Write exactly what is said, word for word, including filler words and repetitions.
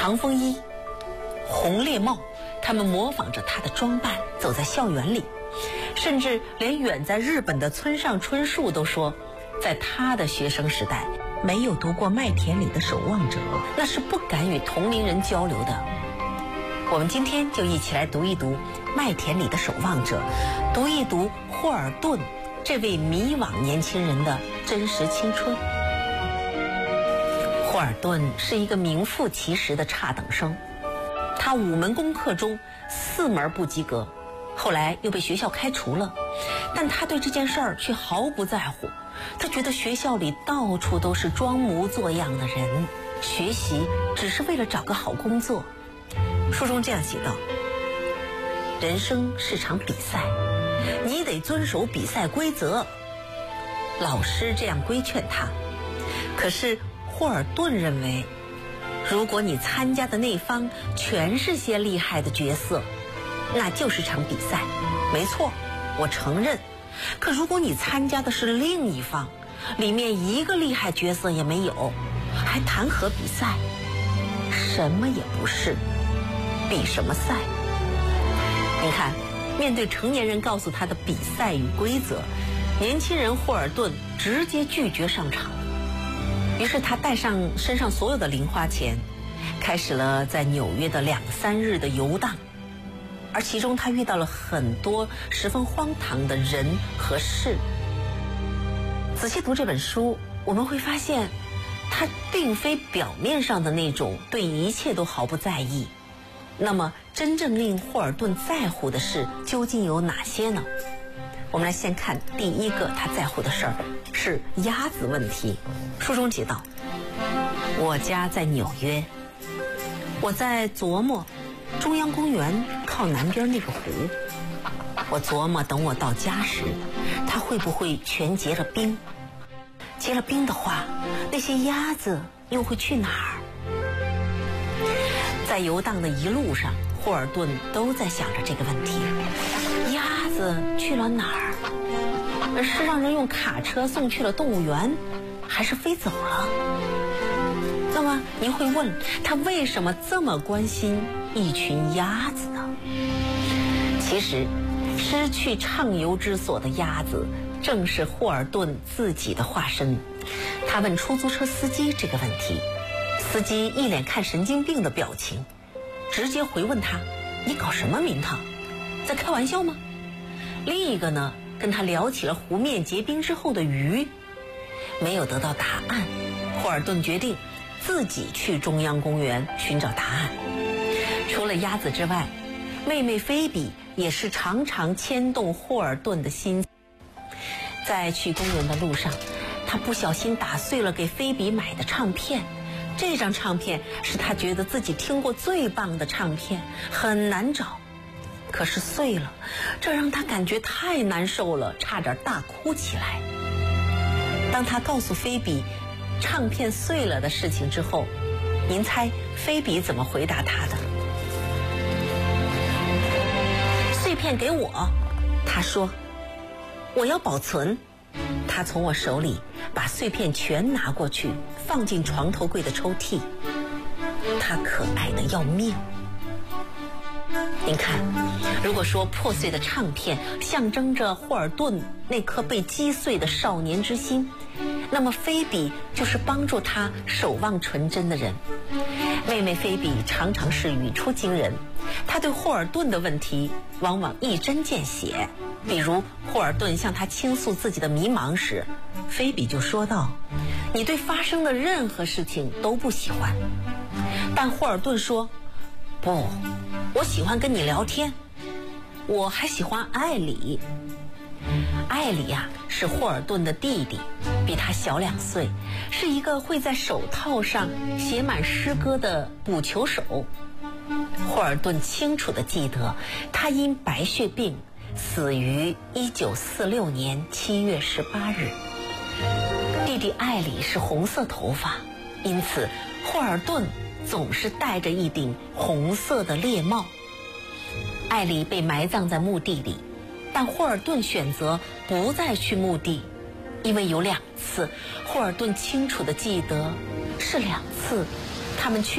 长风衣、红猎帽，他们模仿着他的装扮走在校园里，甚至连远在日本的村上春树都说，在他的学生时代没有读过《麦田里的守望者》，那是不敢与同龄人交流的。我们今天就一起来读一读《麦田里的守望者》，读一读霍尔顿这位迷惘年轻人的真实青春。霍尔顿是一个名副其实的差等生，他五门功课中四门不及格，后来又被学校开除了，但他对这件事儿却毫不在乎。他觉得学校里到处都是装模作样的人，学习只是为了找个好工作。书中这样写道：人生是场比赛，你得遵守比赛规则。老师这样规劝他。可是霍尔顿认为，如果你参加的那方全是些厉害的角色，那就是场比赛，没错，我承认。可如果你参加的是另一方，里面一个厉害角色也没有，还谈何比赛？什么也不是，比什么赛？你看，面对成年人告诉他的比赛与规则，年轻人霍尔顿直接拒绝上场。于是他带上身上所有的零花钱，开始了在纽约的两三日的游荡。而其中他遇到了很多十分荒唐的人和事。仔细读这本书，我们会发现他并非表面上的那种对一切都毫不在意。那么真正令霍尔顿在乎的事究竟有哪些呢？我们来先看第一个他在乎的事儿，是鸭子问题。书中写道：我家在纽约，我在琢磨中央公园靠南边那个湖。我琢磨等我到家时，它会不会全结了冰？结了冰的话，那些鸭子又会去哪儿？在游荡的一路上，霍尔顿都在想着这个问题。鸭子去了哪儿？是让人用卡车送去了动物园，还是飞走了？那么您会问，他为什么这么关心一群鸭子呢？其实，失去畅游之所的鸭子正是霍尔顿自己的化身。他问出租车司机这个问题，司机一脸看神经病的表情，直接回问他：你搞什么名堂？在开玩笑吗？另一个呢，跟他聊起了湖面结冰之后的鱼。没有得到答案，霍尔顿决定自己去中央公园寻找答案。除了鸭子之外，妹妹菲比也是常常牵动霍尔顿的心。在去公园的路上，他不小心打碎了给菲比买的唱片。这张唱片是他觉得自己听过最棒的唱片，很难找，可是碎了，这让他感觉太难受了，差点大哭起来。当他告诉菲比唱片碎了的事情之后，您猜菲比怎么回答他的？碎片给我，他说，我要保存。他从我手里把碎片全拿过去，放进床头柜的抽屉。他可爱得要命。您看，如果说破碎的唱片象征着霍尔顿那颗被击碎的少年之心，那么菲比就是帮助他守望纯真的人。妹妹菲比常常是语出惊人，她对霍尔顿的问题往往一针见血。比如霍尔顿向她倾诉自己的迷茫时，菲比就说道：你对发生的任何事情都不喜欢。但霍尔顿说，不，我喜欢跟你聊天，我还喜欢艾里。艾里呀、啊，是霍尔顿的弟弟，比他小两岁，是一个会在手套上写满诗歌的捕球手。霍尔顿清楚地记得，他因白血病死于一九四六年七月十八日。弟弟艾里是红色头发，因此霍尔顿总是戴着一顶红色的猎帽。艾里被埋葬在墓地里，但霍尔顿选择不再去墓地，因为有两次，霍尔顿清楚地记得是两次，他们去